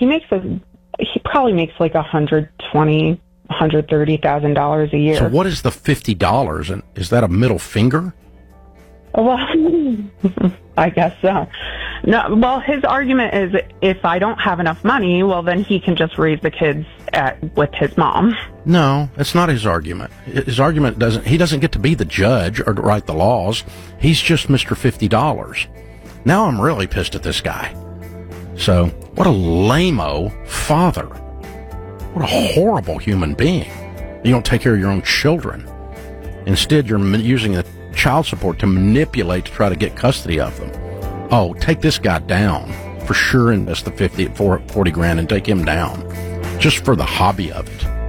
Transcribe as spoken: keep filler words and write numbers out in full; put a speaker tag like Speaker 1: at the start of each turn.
Speaker 1: he makes a, he probably makes like a hundred twenty, hundred thirty thousand dollars a year.
Speaker 2: So what is the fifty dollars? And is that a middle finger?
Speaker 1: Well, I guess so. No, well, his argument is if I don't have enough money, well, then he can just raise the kids at, with his mom.
Speaker 2: No, that's not his argument. His argument doesn't, he doesn't get to be the judge or to write the laws. He's just Mister fifty dollars. Now I'm really pissed at this guy. So, what a lame-o father. What a horrible human being. You don't take care of your own children. Instead, you're using the child support to manipulate to try to get custody of them. Oh, take this guy down. For sure invest the fifty, forty grand and take him down. Just for the hobby of it.